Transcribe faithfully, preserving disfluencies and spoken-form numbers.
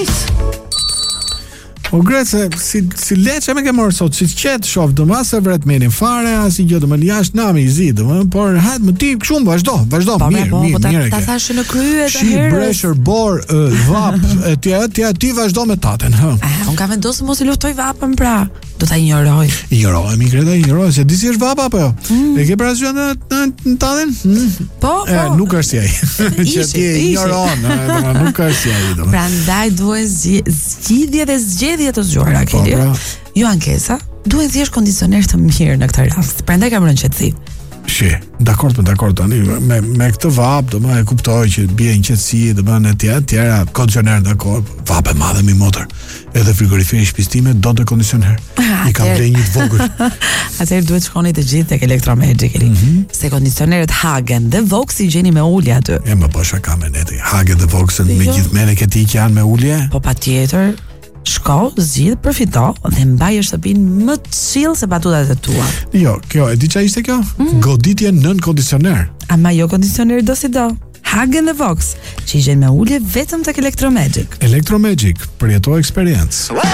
O Grece, si si leçe me ke marrë sot, si qet shoh domas se vret menin fare, as i gjë domun jashtë nami i zi, domun, por hajt më ti kështu vazhdo, vazhdo Po, mirë, po, mirë, po, ta, mirë. ta ke. thashë në krye të Shi, herës. breshër, bor, ë, vap, e ti ti ti vazhdo me taten, hë. Eh, unë kam vendosur mos i luftoj vapën pra. Do ta injoroj. Injorohemi, Greta, injorohemi, se di si është vapa apo jo. Mm. E ke parasysh në në në taten? Mm. Po, po. E, nuk është si ai. Që Ishi, ti e ishi. injoron, e, nuk është si ai domun. Prandaj duhen zgji- zgjidhje dhe zgjedhje të zgjuara, Po, Keli. pra. Jo ankesa, duhen thjesht kondicioner të mirë në këtë rast. Prandaj kam rënë qetësi. Shi, dakord, po dakord tani me me këtë vap, do më e kuptoj që bie një qetësi, do më në tjera, tjera kondicioner dakord, vap e madhe mi motor. Edhe frigoriferi shtëpisë time do të kondicioner. Ah, I kam atëherë- blerë një të vogël. Atëherë duhet shkoni të gjithë tek Electromagic, mm -hmm. se kondicionerët Hagen dhe Vox i gjeni me ulje aty. E më bësha ka me neti. Hagen dhe Voxen me Jo. gjithë mene këti që janë me ulje. Po patjetër, shko, zgjidh, përfito dhe mbaje shtëpinë më të chill se batutat e tua. Jo, kjo, e di qa ishte kjo? Mm. Goditje nën kondicioner. Ama jo kondicioner do si do. Hagen dhe Vox, që i gjen me ulje vetëm tek Electromagic. Electromagic, përjeto eksperiencë.